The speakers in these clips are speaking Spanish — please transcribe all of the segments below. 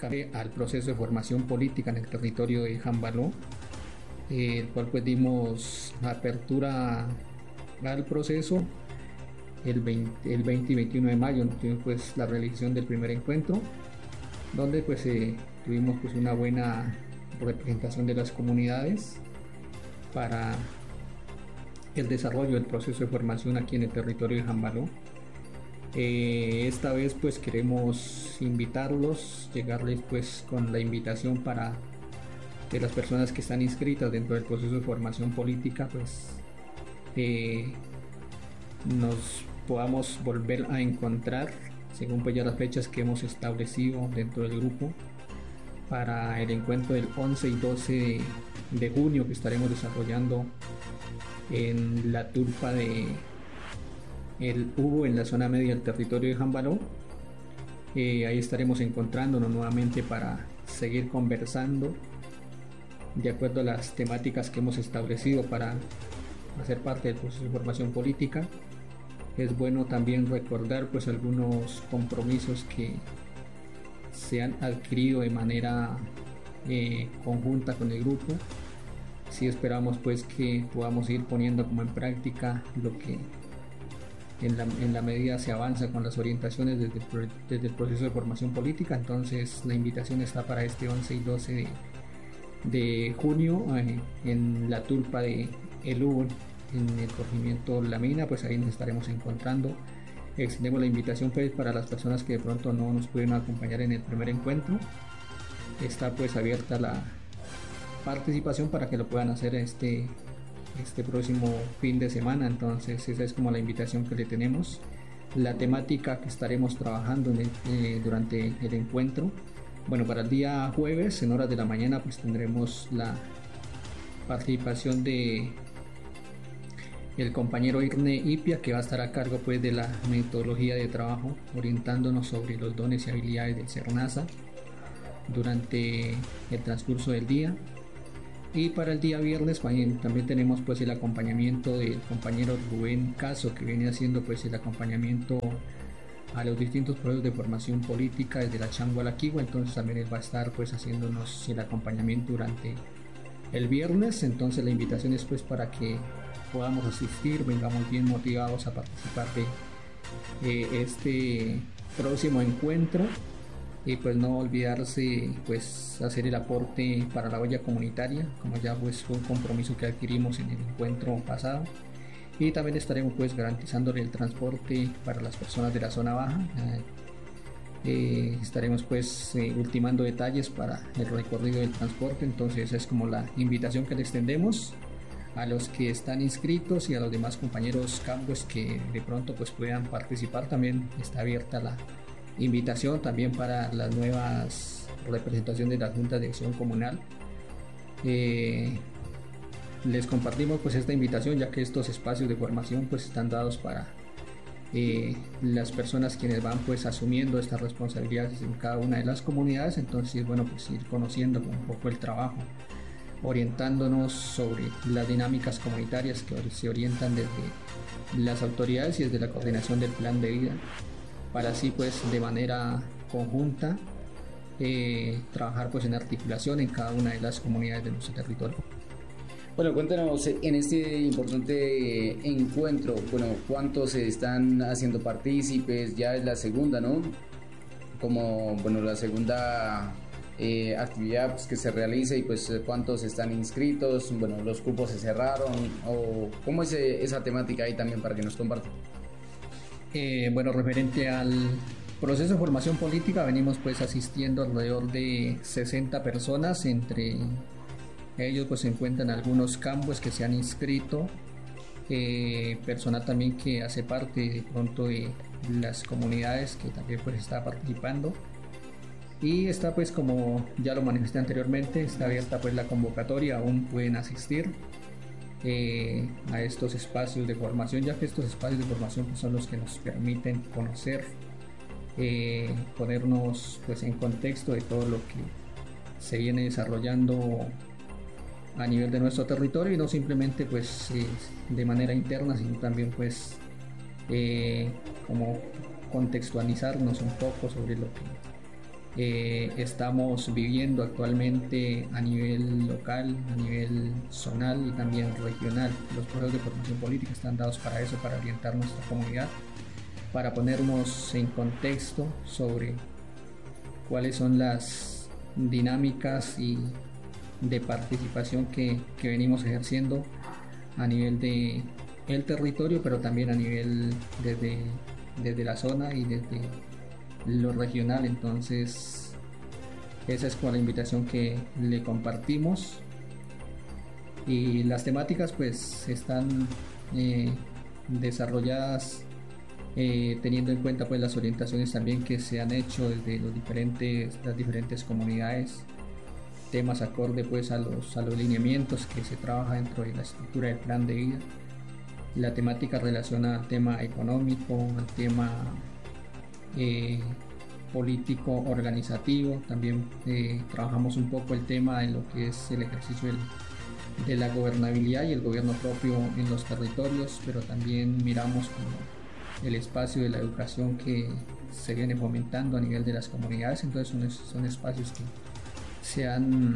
al proceso de formación política en el territorio de Jambaló, el cual pues dimos apertura al proceso el 20 y 21 de mayo. Tuvimos pues la realización del primer encuentro, donde pues tuvimos pues una buena representación de las comunidades para el desarrollo del proceso de formación aquí en el territorio de Jambaló. Esta vez pues queremos invitarlos, llegarles pues con la invitación para que las personas que están inscritas dentro del proceso de formación política pues nos podamos volver a encontrar según pues ya las fechas que hemos establecido dentro del grupo para el encuentro del 11 y 12 de junio que estaremos desarrollando en la turpa de el Hugo en la zona media del territorio de Jambaló. Ahí estaremos encontrándonos nuevamente para seguir conversando de acuerdo a las temáticas que hemos establecido para hacer parte del proceso de formación política. Es bueno también recordar pues algunos compromisos que se han adquirido de manera conjunta con el grupo. Sí esperamos pues que podamos ir poniendo como en práctica lo que en la medida se avanza con las orientaciones desde el proceso de formación política. Entonces la invitación está para este 11 y 12 de junio en la turpa de El Hugo, en el corregimiento La Mina. Pues ahí nos estaremos encontrando. Extendemos la invitación pues para las personas que de pronto no nos pudieron acompañar en el primer encuentro. Está pues abierta la participación para que lo puedan hacer este próximo fin de semana. Entonces esa es como la invitación que le tenemos, la temática que estaremos trabajando durante el encuentro. Bueno, para el día jueves en horas de la mañana pues tendremos la participación de el compañero Irne Ipia, que va a estar a cargo pues de la metodología de trabajo, orientándonos sobre los dones y habilidades del SERNASA durante el transcurso del día. Y para el día viernes también tenemos pues el acompañamiento del compañero Rubén Caso, que viene haciendo pues el acompañamiento a los distintos procesos de formación política desde la Changua a la Quigua. Entonces también él va a estar pues haciéndonos el acompañamiento durante el viernes. Entonces la invitación es pues para que podamos asistir, vengamos bien motivados a participar de este próximo encuentro. Y pues no olvidarse pues hacer el aporte para la olla comunitaria, como ya pues fue un compromiso que adquirimos en el encuentro pasado. Y también estaremos pues garantizándole el transporte para las personas de la zona baja. Estaremos pues ultimando detalles para el recorrido del transporte. Entonces esa es como la invitación que le extendemos a los que están inscritos y a los demás compañeros campos que de pronto pues puedan participar. También está abierta la invitación también para las nuevas representaciones de la Junta de Acción Comunal. Les compartimos pues esta invitación, ya que estos espacios de formación pues están dados para las personas quienes van pues asumiendo estas responsabilidades en cada una de las comunidades. Entonces bueno, pues ir conociendo un poco el trabajo, orientándonos sobre las dinámicas comunitarias que se orientan desde las autoridades y desde la coordinación del plan de vida, para así pues de manera conjunta trabajar pues en articulación en cada una de las comunidades de nuestro territorio. Bueno, cuéntanos en este importante encuentro, bueno, ¿cuántos se están haciendo partícipes? Ya es la segunda, ¿no? Como, bueno, la segunda actividad pues, que se realiza, y pues cuántos están inscritos, bueno, los cupos se cerraron, o cómo es esa temática ahí también para que nos compartan. Bueno, referente al proceso de formación política, venimos pues asistiendo alrededor de 60 personas. Entre ellos pues se encuentran algunos campos que se han inscrito, personal también que hace parte de pronto de las comunidades que también pues está participando. Y está pues, como ya lo manifesté anteriormente, está abierta pues la convocatoria, aún pueden asistir a estos espacios de formación, ya que estos espacios de formación pues, son los que nos permiten conocer, ponernos pues en contexto de todo lo que se viene desarrollando a nivel de nuestro territorio, y no simplemente pues de manera interna, sino también pues como contextualizarnos un poco sobre lo que Estamos viviendo actualmente a nivel local, a nivel zonal y también regional. Los procesos de formación política están dados para eso, para orientar nuestra comunidad, para ponernos en contexto sobre cuáles son las dinámicas y de participación que venimos ejerciendo a nivel de el territorio, pero también a nivel desde la zona y desde lo regional. Entonces esa es como la invitación que le compartimos, y las temáticas pues están desarrolladas teniendo en cuenta pues las orientaciones también que se han hecho desde las diferentes comunidades, temas acorde pues a los lineamientos que se trabaja dentro de la estructura del plan de vida. La temática relaciona al tema económico, al tema político organizativo. También trabajamos un poco el tema de lo que es el ejercicio de la gobernabilidad y el gobierno propio en los territorios, pero también miramos como el espacio de la educación que se viene fomentando a nivel de las comunidades. Entonces son espacios que se han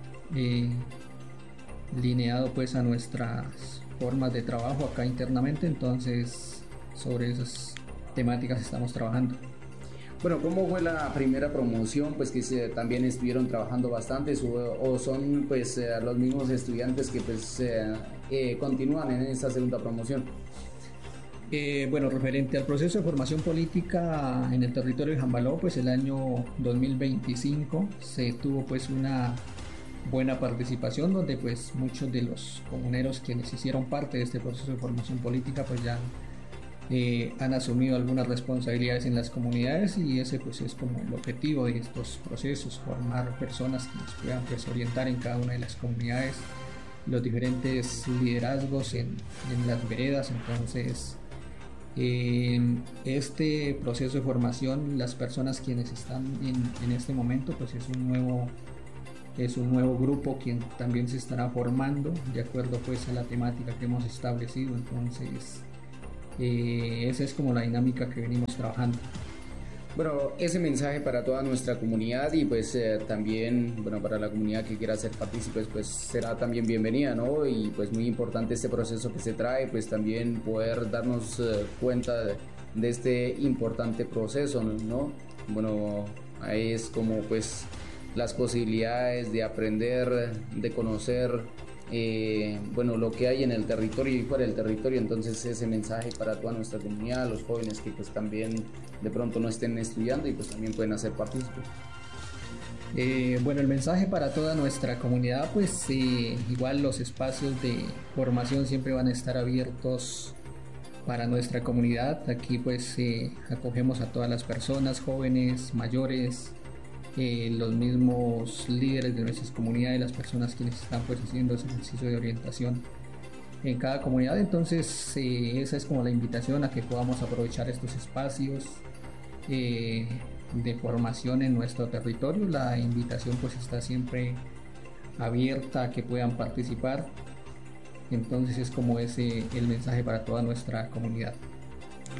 lineado pues a nuestras formas de trabajo acá internamente. Entonces sobre esas temáticas estamos trabajando. Bueno, ¿cómo fue la primera promoción? Pues que también estuvieron trabajando bastantes, o son pues los mismos estudiantes que pues continúan en esta segunda promoción. Bueno, referente al proceso de formación política en el territorio de Jambaló, pues el año 2025 se tuvo pues una buena participación, donde pues muchos de los comuneros quienes hicieron parte de este proceso de formación política pues ya han asumido algunas responsabilidades en las comunidades, y ese pues es como el objetivo de estos procesos: formar personas que nos puedan pues orientar en cada una de las comunidades, los diferentes liderazgos en las veredas. Entonces este proceso de formación, las personas quienes están en este momento pues es un nuevo grupo quien también se estará formando de acuerdo pues a la temática que hemos establecido. Entonces esa es como la dinámica que venimos trabajando. Bueno, ese mensaje para toda nuestra comunidad, y pues también, bueno, para la comunidad que quiera ser partícipes, pues será también bienvenida, ¿no? Y pues muy importante este proceso que se trae, pues también poder darnos cuenta de este importante proceso, ¿no? Bueno, ahí es como pues las posibilidades de aprender, de conocer bueno, lo que hay en el territorio y fuera del territorio. Entonces ese mensaje para toda nuestra comunidad, los jóvenes que pues también de pronto no estén estudiando y pues también pueden hacer partícipes. Bueno, el mensaje para toda nuestra comunidad, pues igual los espacios de formación siempre van a estar abiertos para nuestra comunidad. Aquí pues acogemos a todas las personas, jóvenes, mayores, los mismos líderes de nuestras comunidades, las personas quienes están pues haciendo ese ejercicio de orientación en cada comunidad. Entonces esa es como la invitación a que podamos aprovechar estos espacios de formación en nuestro territorio. La invitación pues está siempre abierta a que puedan participar. Entonces es como ese el mensaje para toda nuestra comunidad.